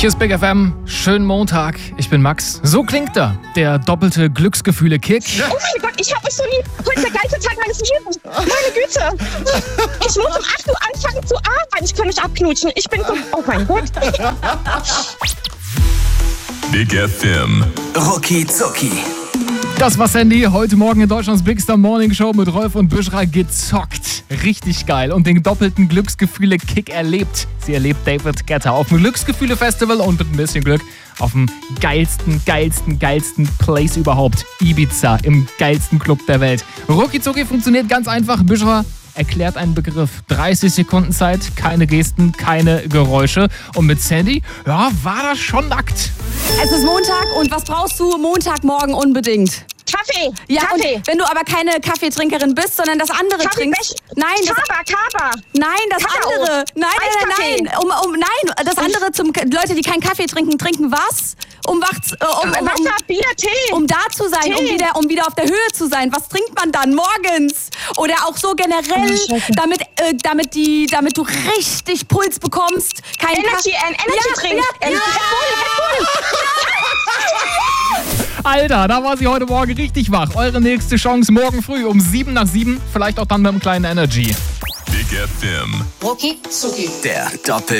Hier ist Big FM. Schönen Montag. Ich bin Max. So klingt er. Der doppelte Glücksgefühle-Kick. Oh mein Gott, ich hab euch so lieb. Heute ist der geilste Tag meines Lebens. Meine Güte. Ich muss um 8 Uhr anfangen zu arbeiten. Ich kann mich abknutschen. Ich bin so... Oh mein Gott. Big FM. Rucki Zucki. Das war Sandy. Heute Morgen in Deutschlands Big Star Morning Show mit Rolf und Büschra gezockt. Richtig geil. Und den doppelten Glücksgefühle-Kick erlebt. Sie erlebt David Guetta auf dem Glücksgefühle-Festival und mit ein bisschen Glück auf dem geilsten Place überhaupt. Ibiza, im geilsten Club der Welt. Rucki Zucki funktioniert ganz einfach. Büschra erklärt einen Begriff. 30 Sekunden Zeit, keine Gesten, keine Geräusche. Und mit Sandy, ja, war das schon nackt. Es ist Montag und was brauchst du Montagmorgen unbedingt? Kaffee. Ja, Kaffee. und wenn du aber keine Kaffeetrinkerin bist, sondern das andere trinkst. Nein, Kaba. Nein, das Kakao. andere. Nein. Eiskaffee. Das andere Leute, die keinen Kaffee trinken was? Wasser, Bier, Tee. Um da zu sein, um wieder auf der Höhe zu sein. Was trinkt man dann morgens? Oder auch so generell, damit du richtig Puls bekommst. Kein Energy Drink. Ja. Alter, da war sie heute Morgen richtig wach. Eure nächste Chance morgen früh um 7 nach 7. Vielleicht auch dann mit einem kleinen Energy. Big FM. Rucki Zucki. Der Doppel